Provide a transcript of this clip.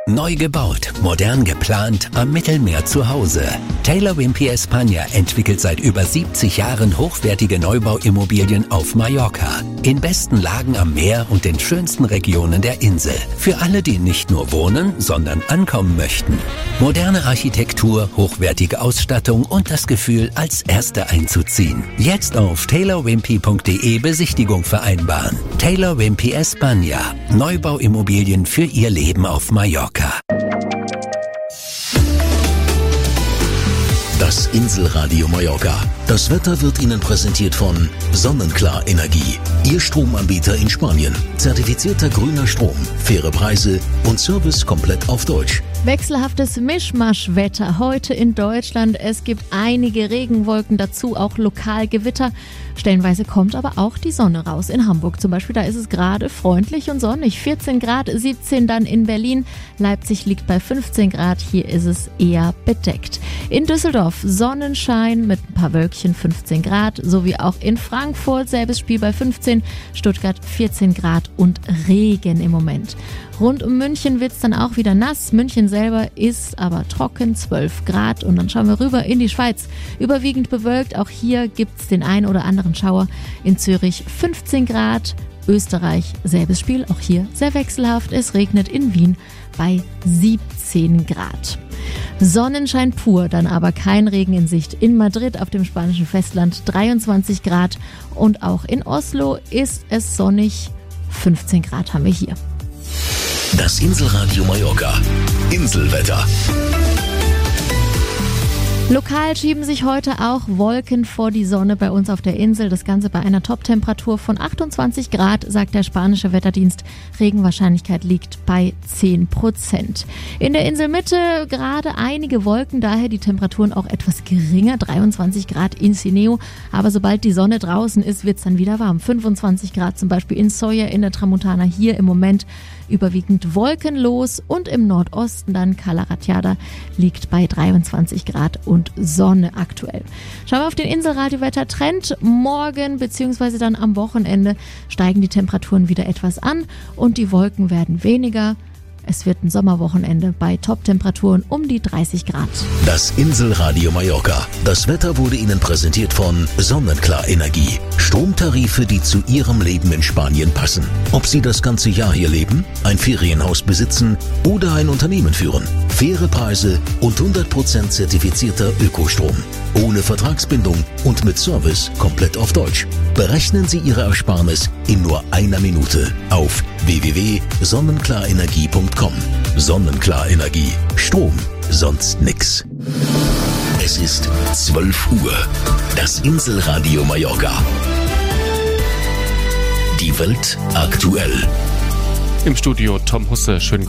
Neu gebaut, modern geplant, am Mittelmeer zu Hause. Taylor Wimpey España entwickelt seit über 70 Jahren hochwertige Neubauimmobilien auf Mallorca. In besten Lagen am Meer und den schönsten Regionen der Insel. Für alle, die nicht nur wohnen, sondern ankommen möchten. Moderne Architektur, hochwertige Ausstattung und das Gefühl, als Erste einzuziehen. Jetzt auf taylorwimpey.de Besichtigung vereinbaren. Taylor Wimpey España. Neubauimmobilien für Ihr Leben auf Mallorca. Das Inselradio Mallorca. Das Wetter wird Ihnen präsentiert von Sonnenklar Energie. Ihr Stromanbieter in Spanien. Zertifizierter grüner Strom, faire Preise und Service komplett auf Deutsch. Wechselhaftes Mischmaschwetter heute in Deutschland. Es gibt einige Regenwolken, dazu auch lokal Gewitter. Stellenweise kommt aber auch die Sonne raus. In Hamburg zum Beispiel, da ist es gerade freundlich und sonnig. 14 Grad, 17 dann in Berlin. Leipzig liegt bei 15 Grad, hier ist es eher bedeckt. In Düsseldorf Sonnenschein mit ein paar Wölkchen, 15 Grad. Sowie auch in Frankfurt, selbes Spiel bei 15. Stuttgart 14 Grad und Regen im Moment. Rund um München wird es dann auch wieder nass. München selber ist aber trocken, 12 Grad. Und dann schauen wir rüber in die Schweiz. Überwiegend bewölkt, auch hier gibt es den ein oder anderen Schauer. In Zürich 15 Grad. Österreich, selbes Spiel, auch hier sehr wechselhaft. Es regnet in Wien bei 17 Grad. Sonnenschein pur, dann aber kein Regen in Sicht. In Madrid auf dem spanischen Festland 23 Grad. Und auch in Oslo ist es sonnig. 15 Grad haben wir hier. Das Inselradio Mallorca. Inselwetter. Lokal schieben sich heute auch Wolken vor die Sonne bei uns auf der Insel. Das Ganze bei einer Toptemperatur von 28 Grad, sagt der spanische Wetterdienst. Regenwahrscheinlichkeit liegt bei 10%. In der Inselmitte gerade einige Wolken, daher die Temperaturen auch etwas geringer. 23 Grad in Sineo. Aber sobald die Sonne draußen ist, wird es dann wieder warm. 25 Grad zum Beispiel in Solla in der Tramontana. Hier im Moment überwiegend wolkenlos und im Nordosten dann Cala Ratjada liegt bei 23 Grad und Sonne aktuell. Schauen wir auf den Inselradio-Wetter-Trend. Morgen bzw. dann am Wochenende steigen die Temperaturen wieder etwas an und die Wolken werden weniger. Es wird ein Sommerwochenende bei Top-Temperaturen um die 30 Grad. Das Inselradio Mallorca. Das Wetter wurde Ihnen präsentiert von Sonnenklar Energie. Stromtarife, die zu Ihrem Leben in Spanien passen. Ob Sie das ganze Jahr hier leben, ein Ferienhaus besitzen oder ein Unternehmen führen. Faire Preise und 100% zertifizierter Ökostrom. Ohne Vertragsbindung und mit Service komplett auf Deutsch. Berechnen Sie Ihre Ersparnis in nur einer Minute auf www.sonnenklarenergie.com. Sonnenklar Energie. Strom, sonst nix. Es ist 12 Uhr. Das Inselradio Mallorca. Die Welt aktuell. Im Studio Tom Husse. Schönen